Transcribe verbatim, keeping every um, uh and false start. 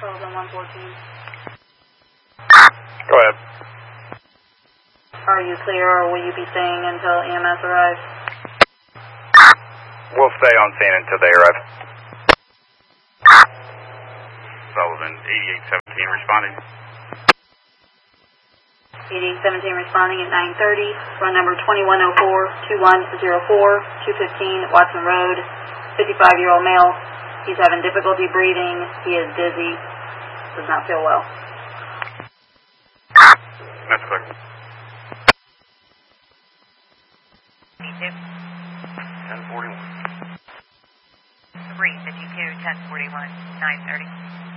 calls on one fourteen. Go ahead. Are you clear, or will you be staying until E M S arrives? We'll stay on scene until they arrive. Sullivan, eighty-eight seventeen responding. eighty-eight seventeen responding at nine thirty. Run number twenty-one oh four, two one oh four, two fifteen Watson Road. fifty-five-year-old male. He's having difficulty breathing. He is dizzy. Does not feel well. That's clear. ten forty-one. three fifty-two, ten forty-one, nine thirty.